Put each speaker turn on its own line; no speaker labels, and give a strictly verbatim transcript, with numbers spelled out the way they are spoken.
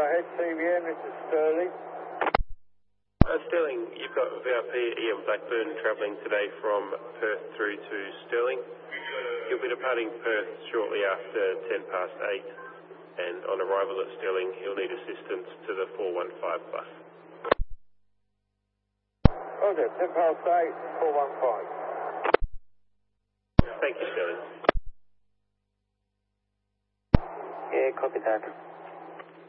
ahead, T V M, this is Sterling.
Uh, Sterling, you've got V I P Ian Blackburn travelling today from Perth through to Stirling. He'll be departing Perth shortly after ten past eight, and on arrival at Stirling, he'll need assistance to the four one five bus.
Okay, ten past eight, four one five.
Thank you, Sterling.
Yeah, copy that.